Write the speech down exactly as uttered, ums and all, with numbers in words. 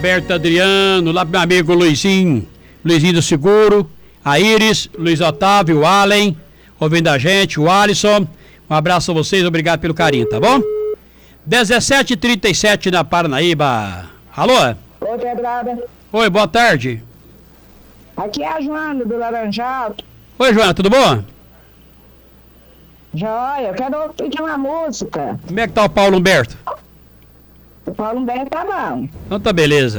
Roberto Adriano, lá pro meu amigo Luizinho, Luizinho do Seguro, a Iris, Luiz Otávio, o Allen, ouvindo a gente, o Alisson. Um abraço a vocês, obrigado pelo carinho, tá bom? dezessete e trinta e sete na Paranaíba. Alô? Oi, Pedrada. Oi, boa tarde. Aqui é a Joana do Laranjal. Oi, Joana, tudo bom? Joia, eu quero pedir uma música. Como é que tá o Paulo Humberto? O Paulo Humberto tá bom. Então tá beleza.